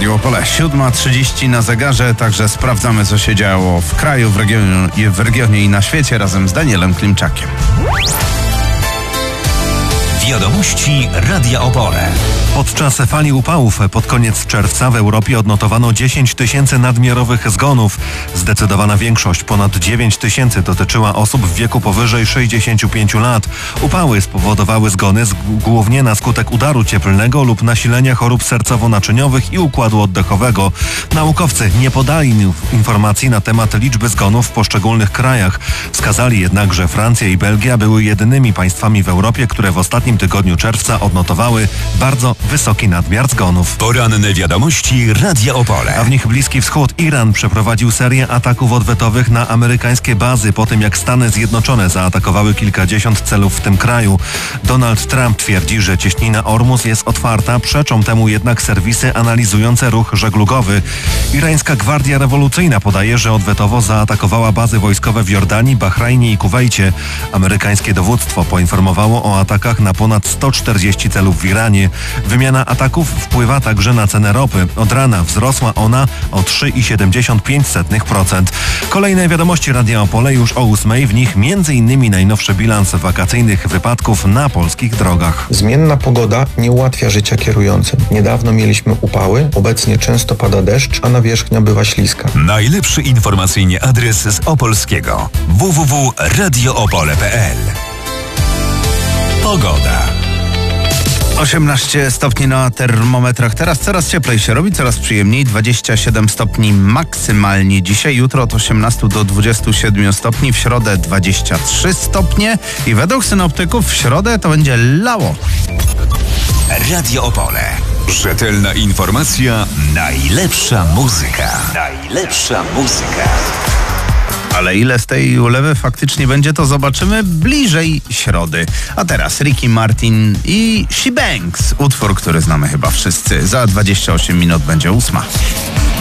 Radio Opole. 7:30 na zegarze, także sprawdzamy, co się działo w kraju, w regionie i na świecie razem z Danielem Klimczakiem. Wiadomości Radia Opole. Podczas fali upałów pod koniec czerwca w Europie odnotowano 10 000 nadmiarowych zgonów. Zdecydowana większość, ponad 9 000, dotyczyła osób w wieku powyżej 65 lat. Upały spowodowały zgony głównie na skutek udaru cieplnego lub nasilenia chorób sercowo-naczyniowych i układu oddechowego. Naukowcy nie podali informacji na temat liczby zgonów w poszczególnych krajach. Wskazali jednak, że Francja i Belgia były jedynymi państwami w Europie, które w ostatnim tygodniu czerwca odnotowały bardzo wysoki nadmiar zgonów. Poranne wiadomości Radia Opole. A w nich Bliski Wschód. Iran przeprowadził serię ataków odwetowych na amerykańskie bazy po tym, jak Stany Zjednoczone zaatakowały kilkadziesiąt celów w tym kraju. Donald Trump twierdzi, że cieśnina Ormus jest otwarta, przeczą temu jednak serwisy analizujące ruch żeglugowy. Irańska Gwardia Rewolucyjna podaje, że odwetowo zaatakowała bazy wojskowe w Jordanii, Bahrajnie i Kuwejcie. Amerykańskie dowództwo poinformowało o atakach na ponad 140 celów w Iranie. Wymiana ataków wpływa także na cenę ropy. Od rana wzrosła ona o 3,75%. Kolejne wiadomości Radia Opole już o 8:00. W nich m.in. najnowszy bilans wakacyjnych wypadków na polskich drogach. Zmienna pogoda nie ułatwia życia kierującym. Niedawno mieliśmy upały, obecnie często pada deszcz, a nawierzchnia bywa śliska. Najlepszy informacyjnie adres z Opolskiego. www.radioopole.pl. Pogoda. 18 stopni na termometrach. Teraz coraz cieplej się robi, coraz przyjemniej. 27 stopni maksymalnie dzisiaj. Jutro od 18 do 27 stopni. W środę 23 stopnie. I według synoptyków w środę to będzie lało. Radio Opole. Rzetelna informacja, najlepsza muzyka. Najlepsza muzyka. Ale ile z tej ulewy faktycznie będzie, to zobaczymy bliżej środy. A teraz Ricky Martin i She Bangs. Utwór, który znamy chyba wszyscy. Za 28 minut będzie 8:00.